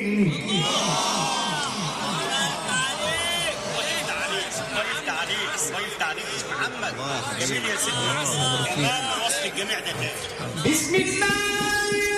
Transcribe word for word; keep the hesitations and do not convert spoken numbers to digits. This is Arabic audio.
الله يفتح عليك محمد. جميل يا سيدي. كمان وصف الجميع ده تاني. بسم الله